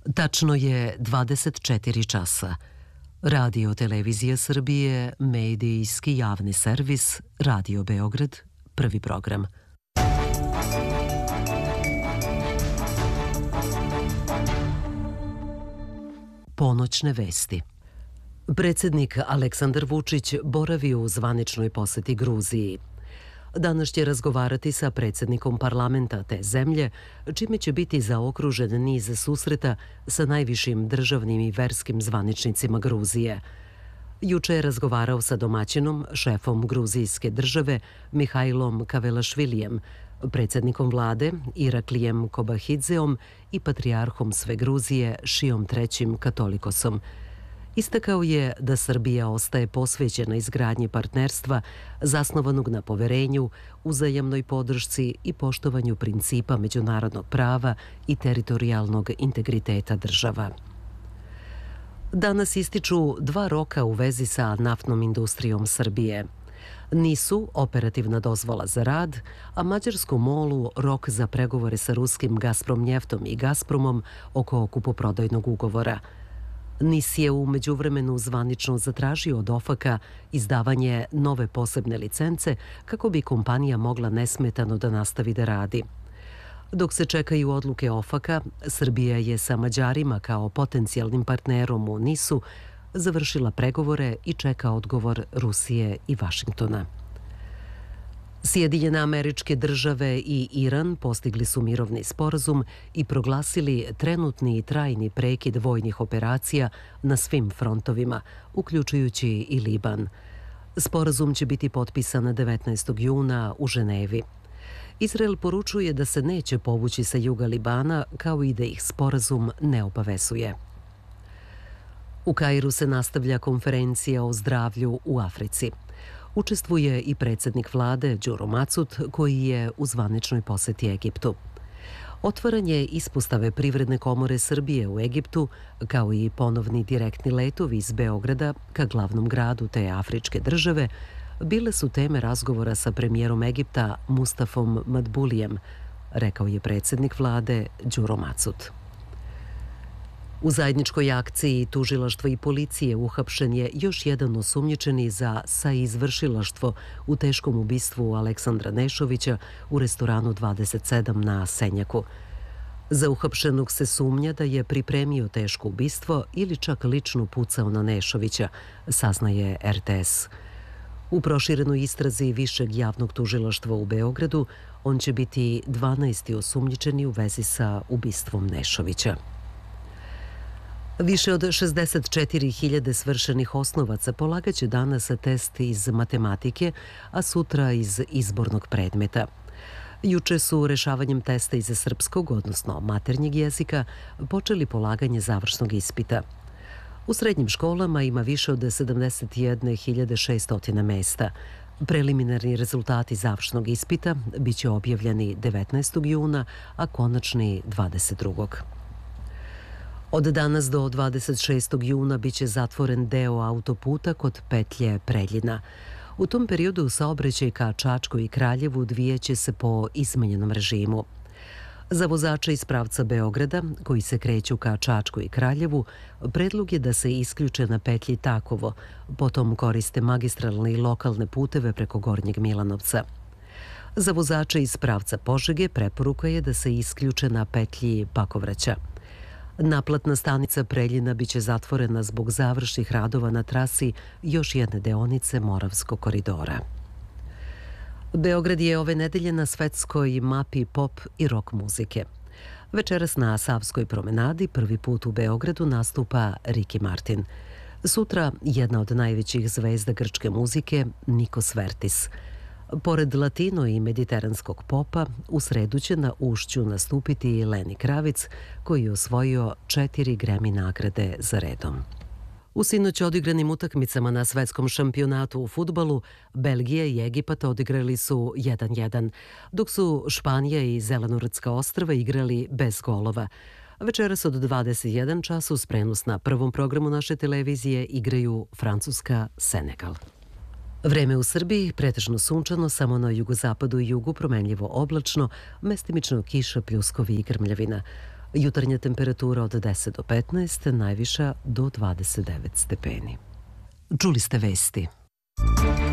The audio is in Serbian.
Tačno je 24 časa. Radio Televizija Srbije, medijski javni servis, Radio Beograd, prvi program. Ponoćne vesti. Predsjednik Aleksandar Vučić boravi u zvaničnoj poseti Gruziji. Danas će razgovarati sa predsjednikom parlamenta te zemlje, čime će biti zaokružen niz susreta sa najvišim državnim i verskim zvaničnicima Gruzije. Juče je razgovarao sa domaćinom, šefom gruzijske države Mihajlom Kavelašvilijem, predsjednikom vlade Iraklijem Kobahidzeom i patrijarhom sve Gruzije Šijom III Katolikosom. Istakao je da Srbija ostaje posvećena izgradnji partnerstva zasnovanog na poverenju, uzajamnoj podršci i poštovanju principa međunarodnog prava i teritorijalnog integriteta država. Danas ističu 2 roka u vezi sa naftnom industrijom Srbije. NIS-u operativna dozvola za rad, a mađarskom MOL-u rok za pregovore sa ruskim Gazpromnjeftom i Gazpromom oko kupoprodajnog ugovora. NIS je u međuvremenu zvanično zatražio od OFAK-a izdavanje nove posebne licence kako bi kompanija mogla nesmetano da nastavi da radi. Dok se čekaju odluke OFAK-a, Srbija je sa Mađarima kao potencijalnim partnerom u NIS-u završila pregovore i čeka odgovor Rusije i Vašingtona. Sjedinjene Američke Države i Iran postigli su mirovni sporazum i proglasili trenutni i trajni prekid vojnih operacija na svim frontovima, uključujući i Liban. Sporazum će biti potpisan 19. juna u Ženevi. Izrael poručuje da se neće povući sa juga Libana, kao i da ih sporazum ne obavezuje. U Kairu se nastavlja konferencija o zdravlju u Africi. Učestvuje i predsjednik vlade Đuro Macut, koji je u zvaničnoj poseti Egiptu. Otvaranje ispostave Privredne komore Srbije u Egiptu, kao i ponovni direktni letovi iz Beograda ka glavnom gradu te afričke države, bile su teme razgovora sa premijerom Egipta Mustafom Madbulijem, rekao je predsjednik vlade Đuro Macut. U zajedničkoj akciji tužilaštva i policije uhapšen je još jedan osumnjičeni za saizvršilaštvo u teškom ubistvu Aleksandra Nešovića u restoranu 27 na Senjaku. Za uhapšenog se sumnja da je pripremio teško ubistvo ili čak lično pucao na Nešovića, saznaje RTS. U proširenoj istrazi Višeg javnog tužilaštva u Beogradu on će biti 12. osumnjičeni u vezi sa ubistvom Nešovića. Više od 64.000 svršenih osnovaca polagaće danas test iz matematike, a sutra iz izbornog predmeta. Juče su rešavanjem testa iz srpskog, odnosno maternjeg jezika, počeli polaganje završnog ispita. U srednjim školama ima više od 71.600 mesta. Preliminarni rezultati završnog ispita biće objavljeni 19. juna, a konačni 22. Od danas do 26. juna biće zatvoren deo autoputa kod petlje Preljina. U tom periodu saobraćaj ka Čačku i Kraljevu odvijaće se po izmenjenom režimu. Za vozače iz pravca Beograda, koji se kreću ka Čačku i Kraljevu, predlog je da se isključe na petlji Takovo, potom koriste magistralne i lokalne puteve preko Gornjeg Milanovca. Za vozače iz pravca Požege preporuka je da se isključe na petlji Pakovraća. Naplatna stanica Preljina biće zatvorena zbog završnih radova na trasi još jedne deonice Moravskog koridora. Beograd je ove nedelje na svetskoj mapi pop i rock muzike. Večeras na Savskoj promenadi prvi put u Beogradu nastupa Ricky Martin. Sutra jedna od najvećih zvezda grčke muzike, Nikos Vertis. Pored latino i mediteranskog popa, u sredu će na Ušću nastupiti i Lenny Kravitz, koji je osvojio 4 Grammy nagrade za redom. U sinoć odigranim utakmicama na svetskom šampionatu u fudbalu, Belgija i Egipat odigrali su 1:1, dok su Španija i Zelenortska ostrva igrali bez golova. Večeras od 21 času uz prenos na prvom programu naše televizije igraju Francuska, Senegal. Vreme u Srbiji pretežno sunčano, samo na jugozapadu i jugu promenljivo oblačno, mestimično kiša, pljuskovi i grmljavina. Jutarnja temperatura od 10 do 15, najviša do 29 stepeni. Čuli ste vesti.